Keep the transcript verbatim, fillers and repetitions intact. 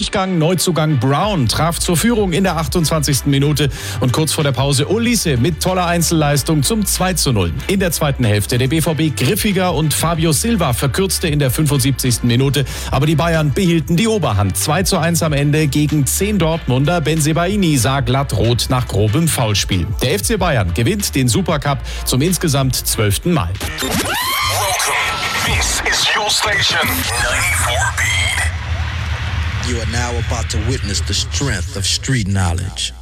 Durchgang. Neuzugang Brown traf zur Führung in der achtundzwanzigsten Minute und kurz vor der Pause Olise mit toller Einzelleistung zum zwei zu null. In der zweiten Hälfte der B V B griffiger und Fabio Silva verkürzte in der fünfundsiebzigsten Minute, aber die Bayern behielten die Oberhand. zwei zu eins am Ende gegen zehn Dortmunder. Bensebaini sah glatt rot nach grobem Foulspiel. Der F C Bayern gewinnt den Supercup zum insgesamt zwölften Mal. Welcome. This is your station, ninety-four Beat. You are now about to witness the strength of street knowledge.